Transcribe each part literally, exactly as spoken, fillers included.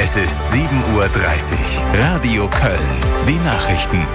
Es ist sieben Uhr dreißig. Radio Köln. Die Nachrichten.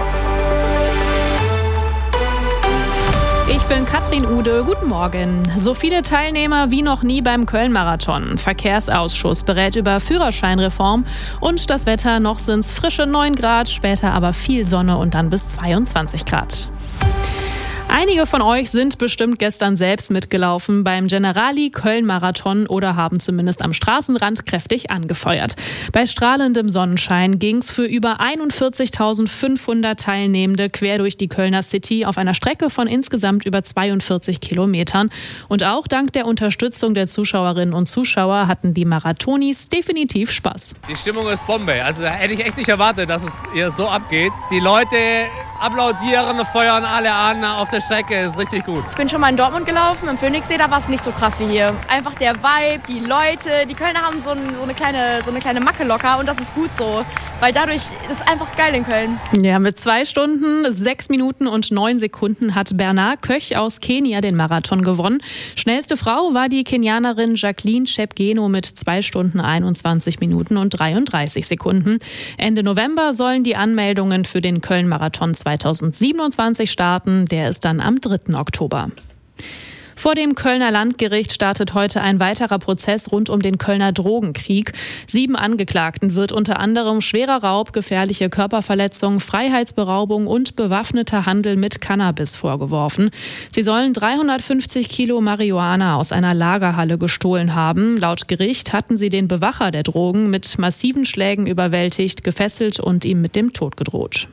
Ich bin Katrin Ude. Guten Morgen. So viele Teilnehmer wie noch nie beim Köln-Marathon. Verkehrsausschuss berät über Führerscheinreform und das Wetter. Noch sind es frische neun Grad, später aber viel Sonne und dann bis zweiundzwanzig Grad. Einige von euch sind bestimmt gestern selbst mitgelaufen beim Generali Köln-Marathon oder haben zumindest am Straßenrand kräftig angefeuert. Bei strahlendem Sonnenschein ging es für über einundvierzigtausendfünfhundert Teilnehmende quer durch die Kölner City auf einer Strecke von insgesamt über zweiundvierzig Kilometern. Und auch dank der Unterstützung der Zuschauerinnen und Zuschauer hatten die Marathonis definitiv Spaß. Die Stimmung ist Bombe. Also hätte ich echt nicht erwartet, dass es hier so abgeht. Die Leute applaudieren, feuern alle an auf der Strecke, ist richtig gut. Ich bin schon mal in Dortmund gelaufen, im Phoenixsee, da war es nicht so krass wie hier. Einfach der Vibe, die Leute, die Kölner haben so, ein, so, eine kleine, so eine kleine Macke locker und das ist gut so, weil dadurch ist es einfach geil in Köln. Ja, mit zwei Stunden, sechs Minuten und neun Sekunden hat Bernard Köch aus Kenia den Marathon gewonnen. Schnellste Frau war die Kenianerin Jacqueline Chepgeno mit zwei Stunden, einundzwanzig Minuten und dreiunddreißig Sekunden. Ende November sollen die Anmeldungen für den Köln-Marathon zweitausendsiebenundzwanzig starten. Der ist dann am dritten Oktober. Vor dem Kölner Landgericht startet heute ein weiterer Prozess rund um den Kölner Drogenkrieg. Sieben Angeklagten wird unter anderem schwerer Raub, gefährliche Körperverletzung, Freiheitsberaubung und bewaffneter Handel mit Cannabis vorgeworfen. Sie sollen dreihundertfünfzig Kilo Marihuana aus einer Lagerhalle gestohlen haben. Laut Gericht hatten sie den Bewacher der Drogen mit massiven Schlägen überwältigt, gefesselt und ihm mit dem Tod gedroht.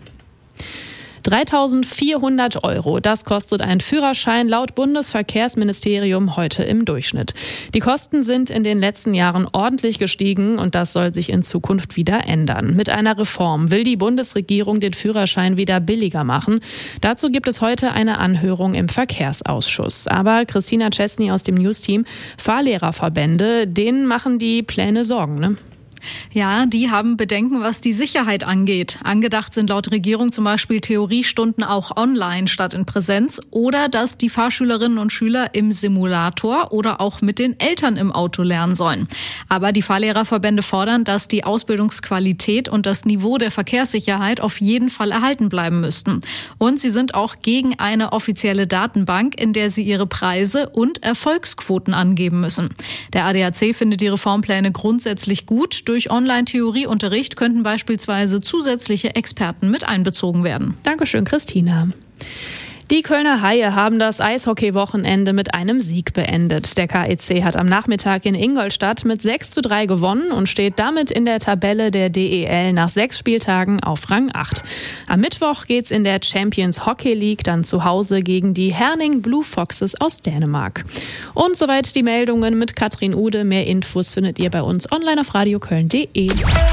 dreitausendvierhundert Euro, das kostet ein Führerschein laut Bundesverkehrsministerium heute im Durchschnitt. Die Kosten sind in den letzten Jahren ordentlich gestiegen und das soll sich in Zukunft wieder ändern. Mit einer Reform will die Bundesregierung den Führerschein wieder billiger machen. Dazu gibt es heute eine Anhörung im Verkehrsausschuss. Aber Christina Chesney aus dem News-Team, Fahrlehrerverbände, denen machen die Pläne Sorgen, ne? Ja, die haben Bedenken, was die Sicherheit angeht. Angedacht sind laut Regierung zum Beispiel Theoriestunden auch online statt in Präsenz oder dass die Fahrschülerinnen und Schüler im Simulator oder auch mit den Eltern im Auto lernen sollen. Aber die Fahrlehrerverbände fordern, dass die Ausbildungsqualität und das Niveau der Verkehrssicherheit auf jeden Fall erhalten bleiben müssten. Und sie sind auch gegen eine offizielle Datenbank, in der sie ihre Preise und Erfolgsquoten angeben müssen. Der A D A C findet die Reformpläne grundsätzlich gut. Durch Online-Theorieunterricht könnten beispielsweise zusätzliche Experten mit einbezogen werden. Dankeschön, Christina. Die Kölner Haie haben das Eishockey-Wochenende mit einem Sieg beendet. Der K E C hat am Nachmittag in Ingolstadt mit sechs zu drei gewonnen und steht damit in der Tabelle der D E L nach sechs Spieltagen auf Rang acht. Am Mittwoch geht's in der Champions Hockey League dann zu Hause gegen die Herning Blue Foxes aus Dänemark. Und soweit die Meldungen mit Katrin Ude. Mehr Infos findet ihr bei uns online auf radioköln punkt de.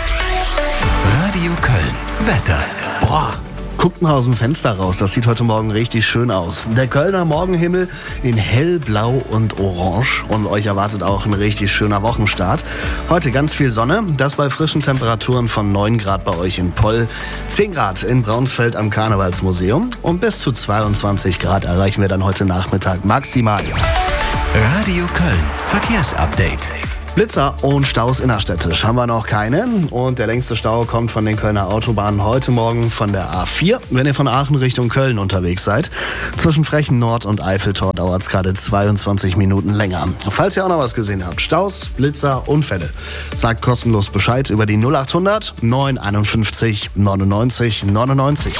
Radio Köln. Wetter. Boah. Guckt mal aus dem Fenster raus, das sieht heute Morgen richtig schön aus. Der Kölner Morgenhimmel in hellblau und orange und euch erwartet auch ein richtig schöner Wochenstart. Heute ganz viel Sonne, das bei frischen Temperaturen von neun Grad bei euch in Poll, zehn Grad in Braunsfeld am Karnevalsmuseum und bis zu zweiundzwanzig Grad erreichen wir dann heute Nachmittag maximal. Radio Köln. Verkehrsupdate. Blitzer und Staus innerstädtisch haben wir noch keine. Und der längste Stau kommt von den Kölner Autobahnen heute Morgen von der A vier, wenn ihr von Aachen Richtung Köln unterwegs seid. Zwischen Frechen Nord und Eiffeltor dauert es gerade zweiundzwanzig Minuten länger. Falls ihr auch noch was gesehen habt, Staus, Blitzer, Unfälle, sagt kostenlos Bescheid über die null achthundert neun einundfünfzig neunundneunzig neunundneunzig.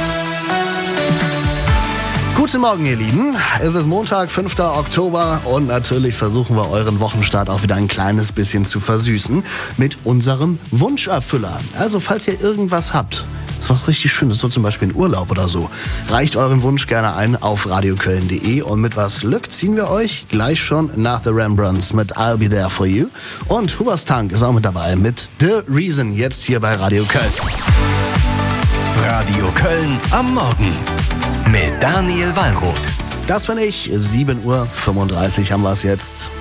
Guten Morgen, ihr Lieben. Es ist Montag, fünfter Oktober und natürlich versuchen wir euren Wochenstart auch wieder ein kleines bisschen zu versüßen mit unserem Wunscherfüller. Also falls ihr irgendwas habt, ist was richtig Schönes, so zum Beispiel ein Urlaub oder so, reicht euren Wunsch gerne ein auf radioköln punkt de und mit was Glück ziehen wir euch gleich schon nach The Rembrandts mit I'll Be There For You und Hubers Tank ist auch mit dabei mit The Reason jetzt hier bei Radio Köln. Radio Köln am Morgen mit Daniel Wallroth. Das bin ich, sieben Uhr fünfunddreißig haben wir es jetzt.